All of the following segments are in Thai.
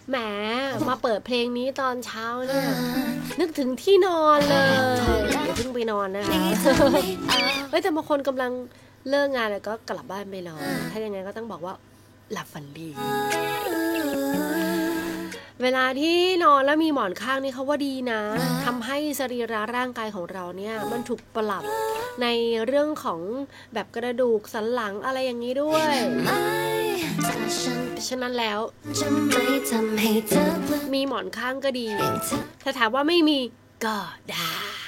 แหมมาเปิดเพลงนี้ตอนเช้าเนี่ยนึกถึงที่นอนเลยอย่าเพิ่งไปนอนนะคะแต่บางคนกำลังเลิกงานแล้วก็กลับบ้านไปนอนถ้าอย่างนั้นก็ต้องบอกว่าหลับฝันดีเวลาที่นอนแล้วมีหมอนข้างนี่เขาว่าดีนะทำให้สรีระร่างกายของเราเนี่ยมันถูกปรับในเรื่องของแบบกระดูกสันหลังอะไรอย่างนี้ด้วยฉะนั้นแล้วมีหมอนข้างก็ดีถ้าถามว่าไม่มีก็ได้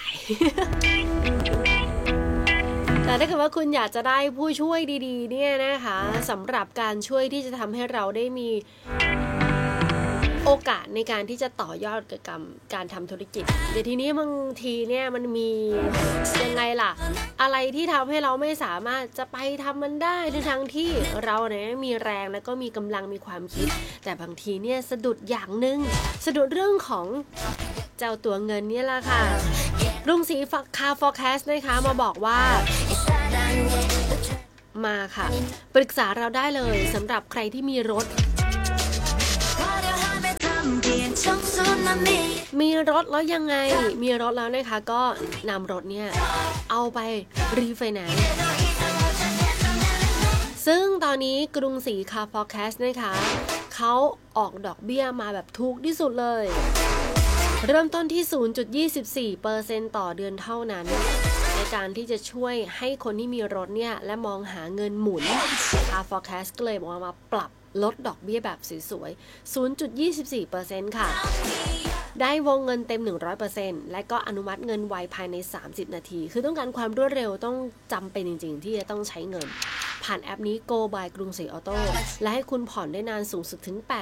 แต่ถ้าเกิดว่าคุณอยากจะได้ผู้ช่วยดีๆเนี่ยนะคะสำหรับการช่วยที่จะทำให้เราได้มีโอกาสในการที่จะต่อยอดกับการทำธุรกิจเดี๋ยวทีนี้บางทีเนี่ยมันมียังไงล่ะอะไรที่ทำให้เราไม่สามารถจะไปทำมันได้ทั้งที่เราเนี่ยมีแรงแล้วก็มีกำลังมีความคิดแต่บางทีเนี่ยสะดุดอย่างนึงสะดุดเรื่องของเจ้าตัวเงินเนี่ยแหละค่ะกรุงศรีคาร์ Forecast นะคะมาบอกว่ามาค่ะปรึกษาเราได้เลยสำหรับใครที่มีรถแล้วยังไงมีรถแล้วนะคะก็นำรถเนี่ยเอาไปรีไฟแนนซ์ซึ่งตอนนี้กรุงศรีคาร์ Forecast นะคะเขาออกดอกเบี้ยมาแบบถูกที่สุดเลยเริ่มต้นที่ 0.24% ต่อเดือนเท่านั้นในการที่จะช่วยให้คนที่มีรถเนี่ยและมองหาเงินหมุน Car Forecast ก็เลยบอกมาปรับลดดอกเบี้ยแบบสวยๆ 0.24% ค่ะได้วงเงินเต็ม 100% และก็อนุมัติเงินไวภายใน30นาทีคือต้องการความรวดเร็วต้องจำเป็นจริงๆที่จะต้องใช้เงินผ่านแอปนี้ Go by กรุงศรีออโต้และให้คุณผ่อนได้นานสูงสุดถึง